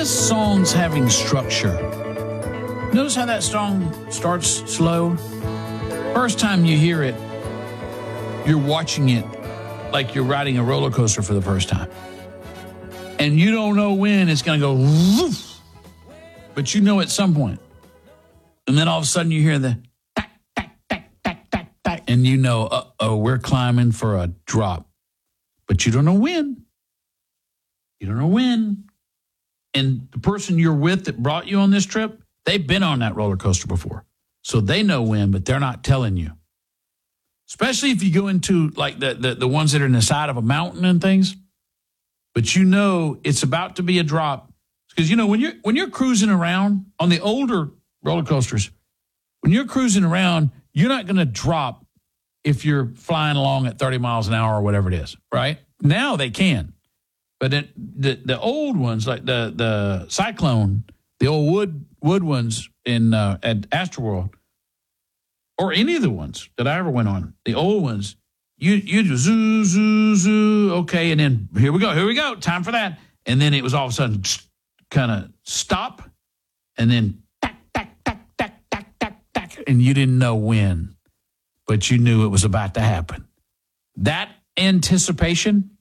best songs having structure. Notice how that song starts slow? First time you hear it, you're watching it like you're riding a roller coaster for the first time. And you don't know when it's going to go woof, but you know at some point. And then all of a sudden you hear the tack, tack, tack, tack, tack, tack, and you know, uh-oh, we're climbing for a drop. But you don't know when. You don't know when. And the person you're with that brought you on this trip, they've been on that roller coaster before. So they know when, but they're not telling you. Especially if you go into like the ones that are in the side of a mountain and things. But you know it's about to be a drop. Because, you know, when you're cruising around on the older roller coasters, when you're cruising around, you're not going to drop if you're flying along at 30 miles an hour or whatever it is, right? Now they can. But the old ones, like the Cyclone, the old wood ones at Astroworld, or any of the ones that I ever went on, the old ones, you do zoo, zoo, zoo, okay, and then here we go, time for that. And then it was all of a sudden kind of stop, and then tack, tack, tack, tack, tack, tack, tack, and you didn't know when, but you knew it was about to happen. That anticipation,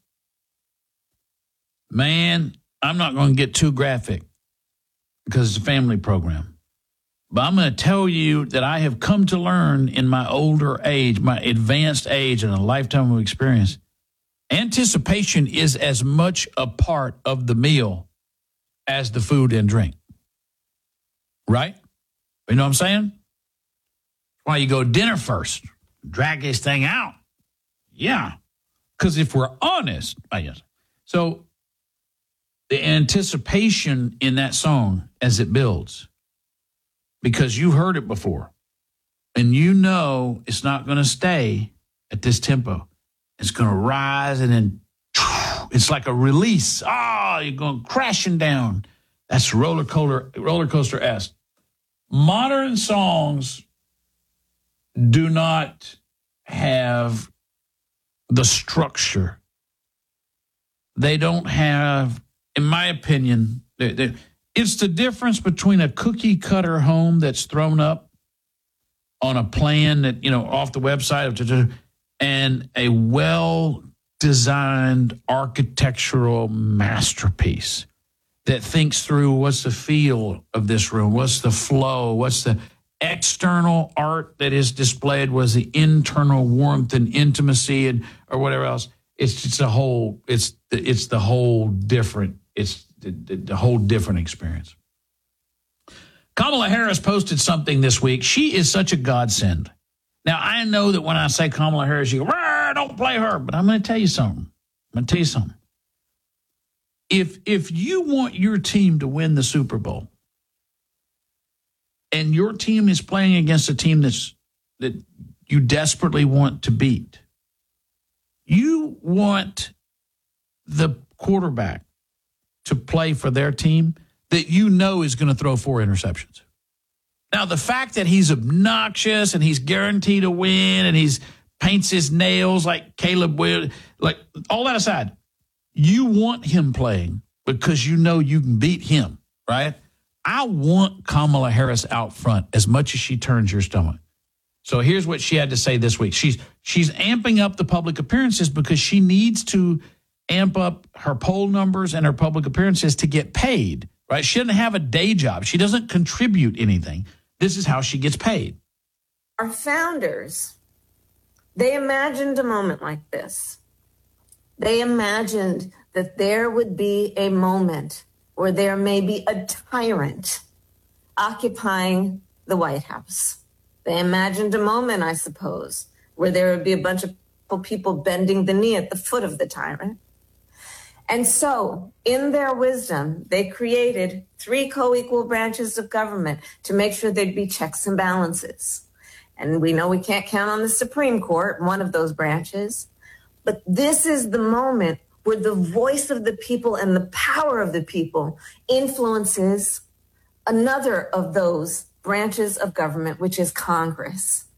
man, I'm not going to get too graphic because it's a family program. But I'm going to tell you that I have come to learn in my older age, my advanced age, and a lifetime of experience, anticipation is as much a part of the meal as the food and drink. Right? You know what I'm saying? Why you go dinner first, drag this thing out. Yeah. Because if we're honest, I guess. So the anticipation in that song as it builds, because you've heard it before, and you know it's not going to stay at this tempo. It's going to rise, and then it's like a release. You're going crashing down. That's roller coaster-esque. Modern songs do not have the structure. They don't have, in my opinion, it's the difference between a cookie cutter home that's thrown up on a plan that, you know, off the website and a well-designed architectural masterpiece that thinks through what's the feel of this room, what's the flow, what's the external art that is displayed, was the internal warmth and intimacy and or whatever else. It's just the whole different experience. Kamala Harris posted something this week. She is such a godsend. Now, I know that when I say Kamala Harris, you go, don't play her. But I'm going to tell you something. If you want your team to win the Super Bowl, and your team is playing against a team that you desperately want to beat, you want the quarterback to play for their team that you know is going to throw 4 interceptions. Now, the fact that he's obnoxious and he's guaranteed to win and he's paints his nails like Caleb Williams, like all that aside, you want him playing because you know you can beat him, right? I want Kamala Harris out front as much as she turns your stomach. So here's what she had to say this week. She's amping up the public appearances because she needs to amp up her poll numbers and her public appearances to get paid, right? She doesn't have a day job. She doesn't contribute anything. This is how she gets paid. Our founders, they imagined a moment like this. They imagined that there would be a moment where there may be a tyrant occupying the White House. They imagined a moment, I suppose, where there would be a bunch of people bending the knee at the foot of the tyrant. And so, in their wisdom, they created 3 co-equal branches of government to make sure there'd be checks and balances. And we know we can't count on the Supreme Court, one of those branches. But this is the moment where the voice of the people and the power of the people influences another of those branches of government, which is Congress.